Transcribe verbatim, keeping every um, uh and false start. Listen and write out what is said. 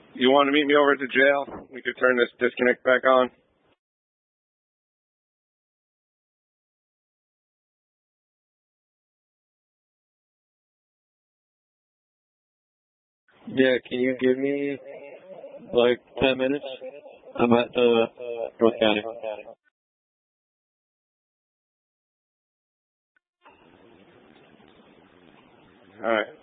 You want to meet me over at the jail? We could turn this disconnect back on. Yeah, can you give me like ten minutes? I'm at uh, North County. All right.